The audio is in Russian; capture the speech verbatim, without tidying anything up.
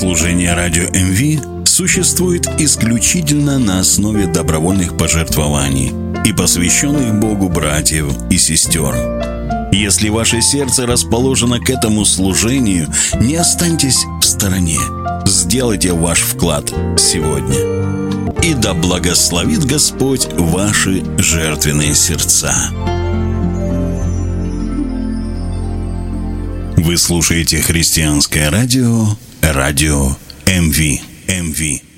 Служение радио эм ви существует исключительно на основе добровольных пожертвований и посвященных Богу братьев и сестер. Если ваше сердце расположено к этому служению, не останьтесь в стороне. Сделайте ваш вклад сегодня. И да благословит Господь ваши жертвенные сердца. Вы слушаете христианское радио, радио эм ви. эм ви.